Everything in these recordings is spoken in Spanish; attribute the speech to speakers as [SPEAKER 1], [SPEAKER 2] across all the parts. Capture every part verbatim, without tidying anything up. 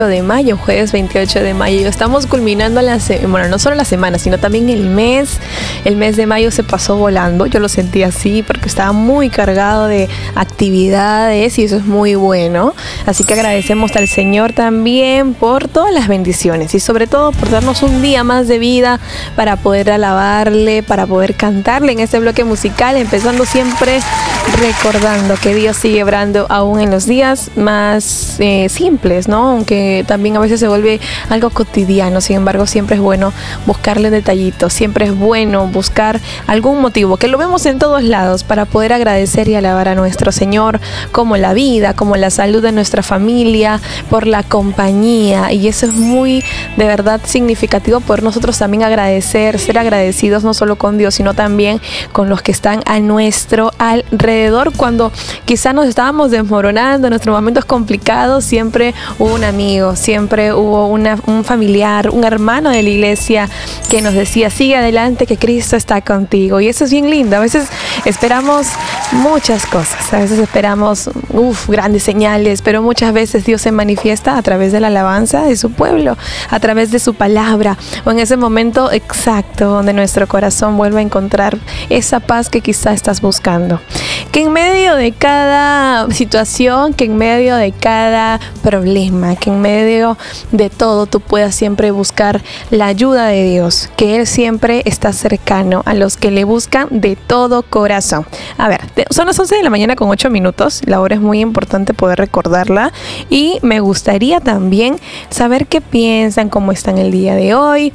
[SPEAKER 1] de mayo, jueves veintiocho de mayo. Estamos culminando la se- bueno, no solo la semana, sino también el mes. El mes de mayo se pasó volando. Yo lo sentí así porque estaba muy cargado de actividades y eso es muy bueno. Así que agradecemos al Señor también por todas las bendiciones y sobre todo por darnos un día más de vida para poder alabarle, para poder cantarle en este bloque musical, empezando siempre recordando que Dios sigue obrando aún en los días más eh, simples, ¿no? Aunque también a veces se vuelve algo cotidiano. Sin embargo, siempre es bueno buscarle detallitos, siempre es bueno buscar algún motivo, que lo vemos en todos lados, para poder agradecer y alabar a nuestro Señor, como la vida, como la salud de nuestra familia, por la compañía. Y eso es muy, de verdad, significativo, por nosotros también agradecer, ser agradecidos no solo con Dios, sino también con los que están a nuestro alrededor. Cuando quizá nos estábamos desmoronando en nuestros momentos complicados, siempre hubo un amigo, siempre hubo una, un familiar, un hermano de la iglesia que nos decía: sigue adelante, que Cristo está contigo. Y eso es bien lindo. A veces esperamos muchas cosas, a veces esperamos uf, grandes señales, pero muchas veces Dios se manifiesta a través de la alabanza de su pueblo, a través de su palabra, o en ese momento exacto donde nuestro corazón vuelve a encontrar esa paz que quizá estás buscando. Que en medio de cada situación, que en medio de cada problema, que en medio de todo tú puedas siempre buscar la ayuda de Dios, que Él siempre está cercano a los que le buscan de todo corazón. A ver, son las once de la mañana con ocho minutos, la hora es muy importante poder recordarla, y me gustaría también saber qué piensan, cómo están el día de hoy.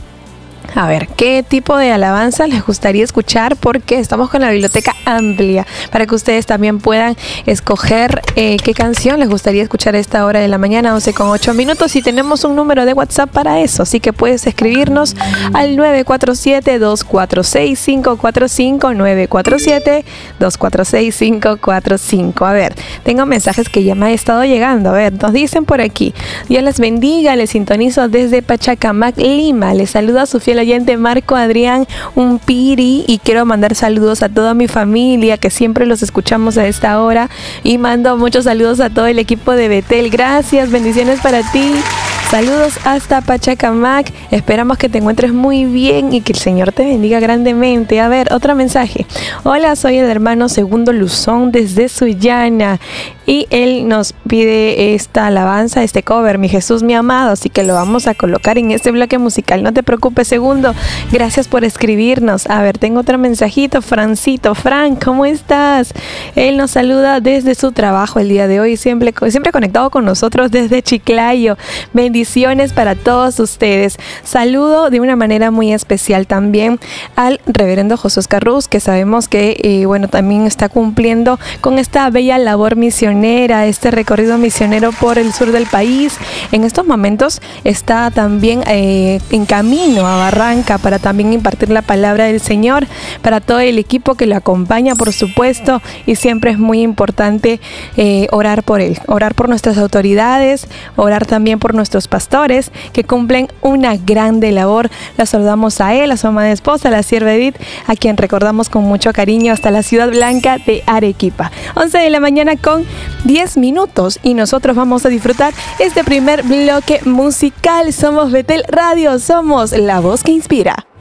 [SPEAKER 1] A ver, ¿qué tipo de alabanza les gustaría escuchar? Porque estamos con la biblioteca amplia para que ustedes también puedan escoger eh, qué canción les gustaría escuchar a esta hora de la mañana, once con ocho minutos, y tenemos un número de WhatsApp para eso, así que puedes escribirnos al nueve cuatro siete, dos cuatro seis, cinco cuatro cinco, nueve cuatro siete, dos cuatro seis, cinco cuatro cinco. A ver, tengo mensajes que ya me han estado llegando. A ver, nos dicen por aquí: Dios les bendiga, les sintonizo desde Pachacamac, Lima, les saluda su fiel oyente Marco Adrián Umpiri, y quiero mandar saludos a toda mi familia que siempre los escuchamos a esta hora, y mando muchos saludos a todo el equipo de Betel. Gracias, bendiciones para ti. Saludos hasta Pachacamac. Esperamos que te encuentres muy bien y que el Señor te bendiga grandemente. A ver, otro mensaje. Hola, soy el hermano Segundo Luzón desde Sullana, y él nos pide esta alabanza, este cover, Mi Jesús, mi amado. Así que lo vamos a colocar en este bloque musical. No te preocupes, Segundo. Gracias por escribirnos. A ver, tengo otro mensajito. Francito, Frank, ¿cómo estás? Él nos saluda desde su trabajo el día de hoy, siempre, siempre conectado con nosotros desde Chiclayo. Bendiciones para todos ustedes. Saludo de una manera muy especial también al reverendo José Oscar Ruz, que sabemos que eh, bueno, también está cumpliendo con esta bella labor misionera, este recorrido misionero por el sur del país. En estos momentos está también eh, en camino a Barranca para también impartir la palabra del Señor, para todo el equipo que lo acompaña, por supuesto, y siempre es muy importante eh, orar por él, orar por nuestras autoridades, orar también por nuestros pastores que cumplen una grande labor. La saludamos a él, a su amada esposa, la sierva Edith, a quien recordamos con mucho cariño hasta la ciudad blanca de Arequipa. once de la mañana con diez minutos, y nosotros vamos a disfrutar este primer bloque musical. Somos Betel Radio, somos la voz que inspira.